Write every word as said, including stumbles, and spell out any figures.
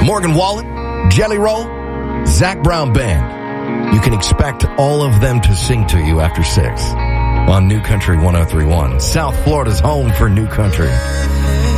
Morgan Wallen, Jelly Roll, Zach Brown Band. You can expect all of them to sing to you after six on New Country one oh three point one, South Florida's home for New Country.